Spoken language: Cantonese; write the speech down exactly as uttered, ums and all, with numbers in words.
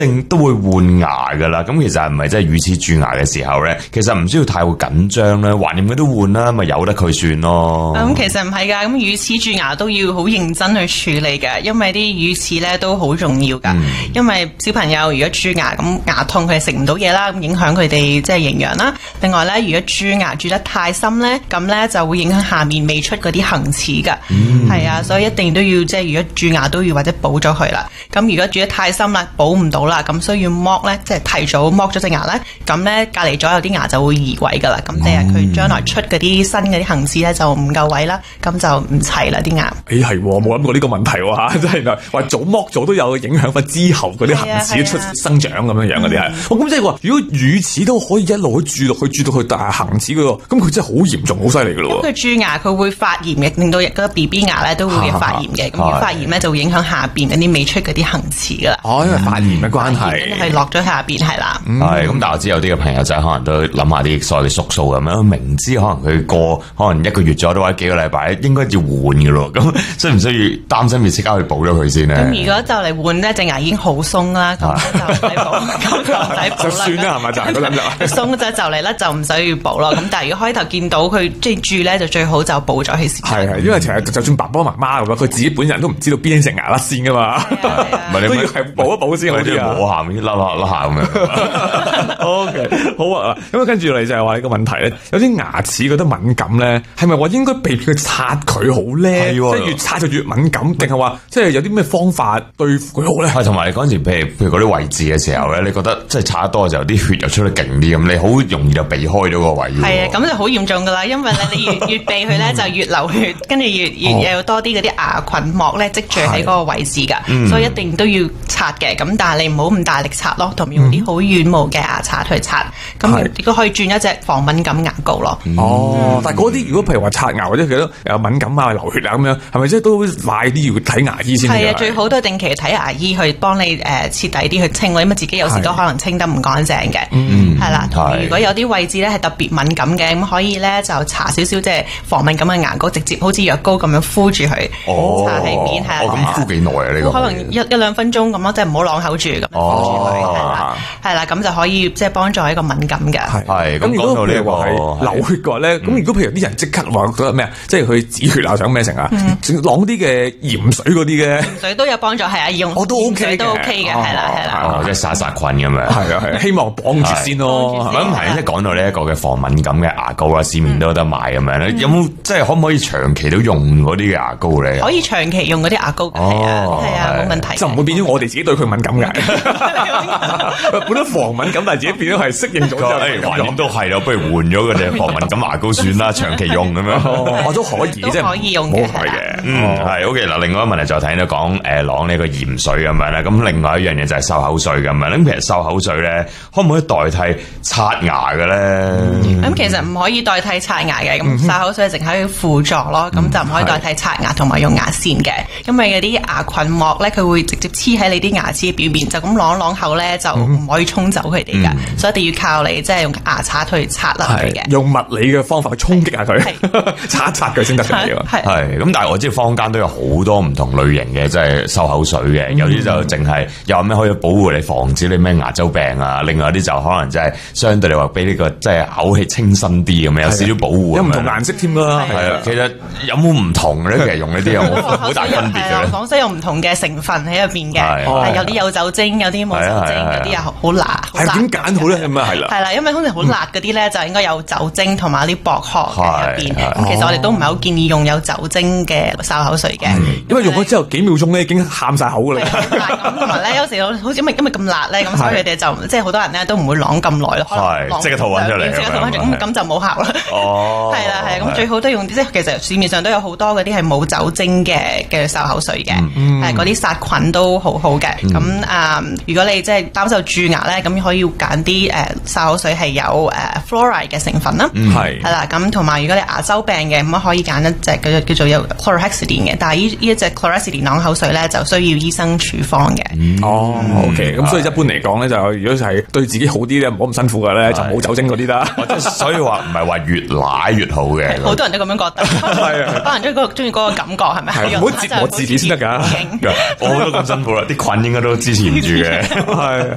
定都會換牙噶啦。咁其實係唔係真係乳齒蛀牙嘅時候咧，其實唔需要太過緊張啦，橫掂佢都換啦，咪由得佢算咯。 咁、嗯、其實唔係噶，咁乳齒蛀牙都要好認真去處理嘅，因為啲乳齒咧都好重要噶。嗯、因為小朋友如果蛀牙咁牙痛，佢係食唔到嘢啦，咁影響佢哋即係營養啦。另外咧，如果蛀牙蛀得太深咧，咁咧就會影響下面未出嗰啲恆齒噶。係、嗯、啊，所以一定都要即係如果蛀牙都要或者補咗佢啦。咁如果蛀得太深啦，補唔到啦，咁需要剝咧，即係提早剝咗隻牙咧，咁咧隔離左右啲牙就會移位噶啦。咁第日佢將來出嗰啲新嗰啲恆齒咧就唔夠位啦，咁就唔齊啦啲牙。 誒係，冇諗過呢個問題喎嚇，真係話早剝咗都有影響翻之後嗰啲恆齒出生長咁樣樣嗰啲係。我咁即係話，如果乳齒都可以一路去蛀落去，蛀到去大恆齒嗰度，咁佢真係好嚴重，好犀利噶咯。 佢蛀牙佢會發炎嘅，令到個 B B 牙咧都會發炎嘅。咁如果發炎咧就會影響下邊嗰啲未出嗰啲恆齒噶啦。 哦，因為發炎嘅關係， 係落咗下邊係啦。 係咁，但係我知有啲嘅朋友仔可能都諗下啲所謂嘅縮數咁樣，明知可能佢過可能一個月咗，或者幾個禮拜應該要換嘅咯。咁需唔需要擔心要即刻去補咗佢先咧？ 咁如果就嚟換咧，隻牙已經好鬆啦，咁就唔使補，咁就唔使補啦。 就算啦，係咪就係嗰陣就鬆就就嚟咧，就唔使要補咯。咁但係如果開頭見到佢即係蛀咧，就最好就補咗佢先。 係係，因為其實就算爸爸媽媽咁樣，佢自己本人都唔知道邊隻牙甩先噶嘛。 唔係你咪係補一補先，好似摸下面甩甩甩下咁樣。 O K，好啊。咁跟住嚟就係話呢個問題咧，有啲牙齒覺得敏感咧，係咪話應該避免佢刷佢好咧？即係越刷就越敏感，定係話即係有啲咩方法對付佢好咧？ 係同埋你嗰陣時，譬如譬如嗰啲位置嘅時候咧，你覺得即係刷得多嘅時候，啲血又出得勁啲咁，你好容易就避開咗個位。 係啊，咁就好嚴重噶啦，因為咧你越越避佢咧就越流血，跟住越越有多啲嗰啲牙菌膜咧積聚喺嗰個位置噶，所以一定都要刷嘅。咁但係你唔好咁大力刷咯，同埋用啲好軟毛嘅牙刷去刷。咁亦都可以轉一隻防敏感牙膏咯。 哦，但係嗰啲如果譬如話刷牙或者佢都有敏感啊、流血啊咁樣，係咪即係都快啲要睇牙醫先？ 係啊，最好都定期睇牙醫去幫你誒徹底啲去清，因為自己有時都可能清得唔乾淨嘅。嗯，係啦。如果有啲位置咧係特別敏感嘅，咁可以咧就搽少少即係防敏感嘅牙膏，直接好似藥膏咁樣敷住佢，搽喺邊係。 哦，咁敷幾耐啊？呢個可能一一兩分鐘咁咯，即係唔好啷口住咁敷住佢，係啦，係啦，咁就可以即係幫助一個敏感嘅。 係咁講到呢個係流血嘅話咧，咁如果譬如啲人即刻話覺得咩啊，即係去止血啊，想咩成啊，啷啲嘅鹽水嗰啲嘅，鹽水都有幫助，係啊，用我都 OK 都 OK 嘅，係啦係啦， 即係殺殺菌咁樣。 係啊係，希望綁住先咯。 咁係即係講到呢一個嘅防敏感嘅牙膏啊，市面都有得賣咁樣咧。有冇即係可唔可以長期都用嗰啲嘅牙膏咧？ 可以長期用嗰啲牙膏嘅，係啊係啊，冇問題。 就唔會變咗我哋自己對佢敏感嘅，本身防敏感，但係自己變咗係適應咗之後， 橫掂都係咯，不如換咗嗰隻防敏感牙膏算啦，長期用咁樣， 我都可以，即係可以用嘅，係嘅。嗯，係 OK 嗱。另外一個問題就睇到講誒啷呢個鹽水咁樣咧，咁另外一樣嘢就係漱口水咁樣。咁其實漱口水咧，可唔可以代替刷牙嘅咧？ 咁其實唔可以代替刷牙嘅，咁漱口水淨係可以輔助咯，咁就唔可以代替刷牙同埋用牙線嘅，因為嗰啲牙菌膜咧，佢會直接黐喺你啲牙齒嘅表面，就咁啷啷口咧就唔可以沖走佢哋噶，所以一定要靠你即係用牙刷去刷落去嘅， 用物理嘅方法去衝擊下佢，刷一刷佢先得嘅。 係咁，但係我知坊間都有好多唔同類型嘅即係漱口水嘅，有啲就淨係有咩可以保護你，防止你咩牙周病啊，另外有啲就可能即係相對嚟話俾呢個即係口氣清新啲咁樣，有少少保護。 有唔同顏色添啦， 係啊。其實有冇唔同咧？其實用呢啲有冇好大分別嘅咧？ 廣西有唔同嘅成分喺入邊嘅，係有啲有酒精，有啲冇酒精，有啲又好辣。 係點揀好咧？咁啊係啦， 係啦，因為通常好辣嗰啲咧就應該有酒精同埋啲薄殼喺入邊。咁其實我哋都唔係好建議用有酒精嘅漱口水嘅， 因為用咗之後幾秒鐘咧已經喊晒口噶啦。 咁同埋咧有時好似因為因為咁辣咧，咁所以佢哋就即係好多人咧都唔會啷咁耐咯。 係即刻吐翻出嚟， 即刻吐翻出嚟，咁咁就冇效啦。哦，係啦係，咁最好都用啲即係其實市面上都有好多嗰啲係冇酒精嘅嘅漱口水嘅，誒嗰啲殺菌都好好嘅。咁啊，如果你即係擔受蛀牙咧，咁可以揀啲誒漱口水係有誒 fluoride 嘅成分啦。係係啦，咁同埋如果你牙周病嘅，咁可以揀一隻叫做叫做有 chlorhexidine嘅，但係呢呢一隻 chlorhexidine 啷口水咧就需要醫生處方嘅。 哦 ，OK，咁所以一般嚟講咧，就如果係對自己好啲咧，唔好咁辛苦嘅咧，就冇酒精嗰啲啦。 所以話唔係話越奶越好嘅， 好多人都咁樣覺得。係啊，可能中意嗰個中意嗰個感覺係咪？ 唔好折磨自己先得㗎。 我都咁辛苦啦，啲菌應該都支持唔住嘅。係。